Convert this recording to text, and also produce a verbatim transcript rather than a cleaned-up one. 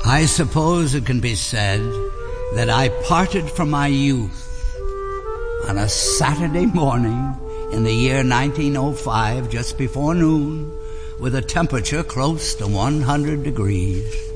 I suppose it can be said that I parted from my youth on a Saturday morning in the year nineteen oh five, just before noon, with a temperature close to one hundred degrees.